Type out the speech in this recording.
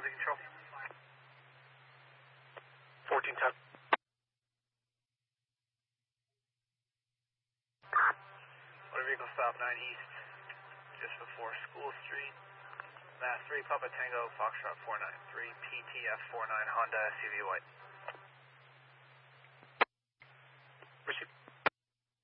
Technology Control. 1410. Motor vehicle stop 9 East, just before School Street. Mass 3 Papa Tango Foxtrot 493 PTF 49 Honda SUV white.